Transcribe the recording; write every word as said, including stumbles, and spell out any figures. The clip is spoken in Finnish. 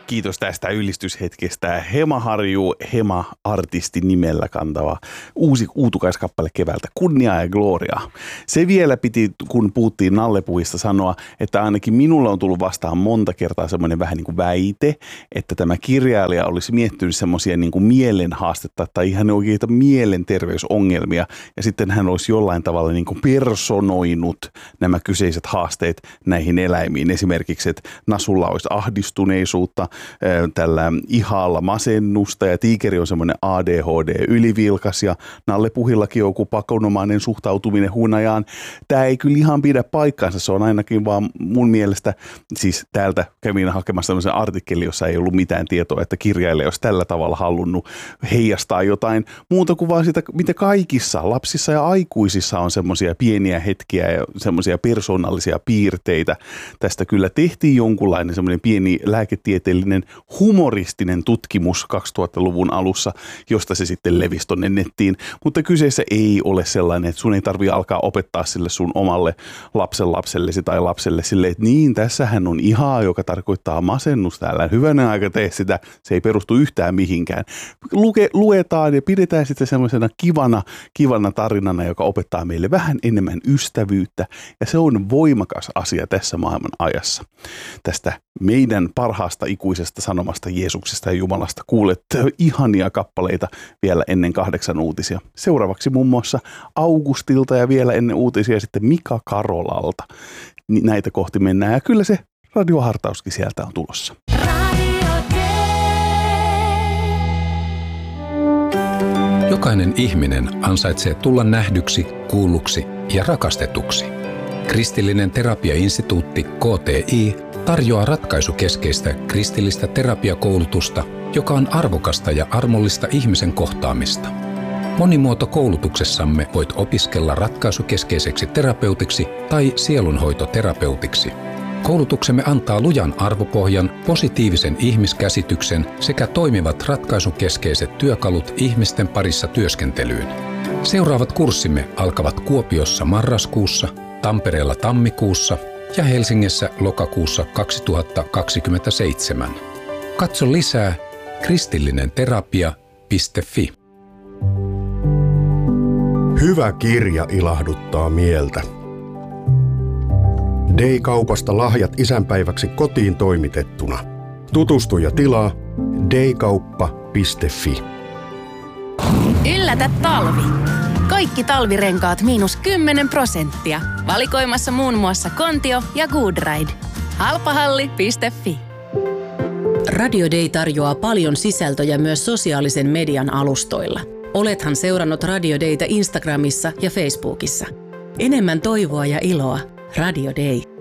Kiitos tästä ylistyshetkestä. Hema Harju, Hema-artisti nimellä kantava uusi uutukaiskappale keväältä. Kunnia ja gloria. Se vielä piti, kun puhuttiin nallepuista, sanoa, että ainakin minulla on tullut vastaan monta kertaa semmoinen vähän niin kuin väite, että tämä kirjailija olisi miettinyt semmoisia niin kuin mielenhaastetta tai ihan oikeita mielenterveysongelmia. Ja sitten hän olisi jollain tavalla niin kuin personoinut nämä kyseiset haasteet näihin eläimiin. Esimerkiksi, että nasulla olisi ahdistuneisuutta, tällä ihalla masennusta ja tiikeri on semmoinen A D H D-ylivilkas ja nallepuhillakin on joku pakonomainen suhtautuminen hunajaan. Tämä ei kyllä ihan pidä paikkaansa, se on ainakin vaan mun mielestä, siis täältä kävin hakemassa tämmöisen artikkeli, jossa ei ollut mitään tietoa, että kirjailija olisi tällä tavalla halunnut heijastaa jotain muuta kuin vaan sitä, mitä kaikissa lapsissa ja aikuisissa on semmoisia pieniä hetkiä ja semmoisia persoonallisia piirteitä. Tästä kyllä tehtiin jonkunlainen semmoinen pieni lääketieteellinen humoristinen tutkimus kaksituhattaluvun alussa, josta se sitten levisi tonne nettiin. Mutta kyseessä ei ole sellainen, että sun ei tarvitse alkaa opettaa sille sun omalle lapsen lapsellesi tai lapselle silleen, että niin, tässähän on ihaa, joka tarkoittaa masennusta. Älä hyvänä aika tee sitä, se ei perustu yhtään mihinkään. Luke, luetaan ja pidetään sitten semmoisena kivana, kivana tarinana, joka opettaa meille vähän enemmän ystävyyttä. Ja se on voimakas asia tässä maailman ajassa. Tästä meidän parhaasta ikuisesta sanomasta Jeesuksesta ja Jumalasta kuulet ihania kappaleita vielä ennen kahdeksan uutisia. Seuraavaksi muun muassa Augustilta ja vielä ennen uutisia sitten Mika Karolalta. Näitä kohti mennään ja kyllä se radiohartauskin sieltä on tulossa. Jokainen ihminen ansaitsee tulla nähdyksi, kuulluksi ja rakastetuksi. Kristillinen terapiainstituutti K T I tarjoaa ratkaisukeskeistä kristillistä terapiakoulutusta, joka on arvokasta ja armollista ihmisen kohtaamista. Monimuotokoulutuksessamme voit opiskella ratkaisukeskeiseksi terapeutiksi tai sielunhoitoterapeutiksi. Koulutuksemme antaa lujan arvopohjan, positiivisen ihmiskäsityksen sekä toimivat ratkaisukeskeiset työkalut ihmisten parissa työskentelyyn. Seuraavat kurssimme alkavat Kuopiossa marraskuussa, Tampereella tammikuussa ja Helsingissä lokakuussa kaksituhattakaksikymmentäseitsemän. Katso lisää kristillinenterapia piste fi. Hyvä kirja ilahduttaa mieltä. Day-kaupasta lahjat isänpäiväksi kotiin toimitettuna. Tutustu ja tilaa daykauppa piste fi. Yllätä talvi! Kaikki talvirenkaat miinus kymmenen prosenttia. Valikoimassa muun muassa Kontio ja Goodride. halpahalli piste fi. Radio Day tarjoaa paljon sisältöjä myös sosiaalisen median alustoilla. Olethan seurannut Radio Daytä Instagramissa ja Facebookissa. Enemmän toivoa ja iloa. Radio Day.